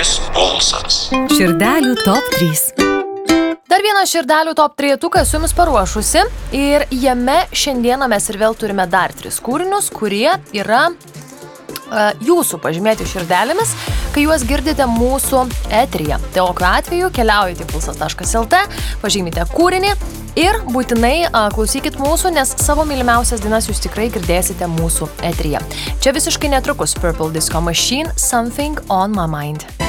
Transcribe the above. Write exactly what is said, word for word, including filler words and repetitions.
Laisvės balsas. Širdelių top trys. Dar vieną širdelių top trejetuką esu jums paruošusi ir jame šiandieną mes ir vėl turime dar tris kūrinius, kurie yra uh, jūsų pažymėti širdelėmis, kai juos girdite mūsų eteryje. Tai tokiu atveju keliaujate į pulsas taškas el te, pažymite kūrinį ir būtinai uh, klausykit mūsų, nes savo mylimiausias dainas jūs tikrai girdėsite mūsų eteryje. Čia visiškai netrukus Purple Disco Machine, Something on My Mind.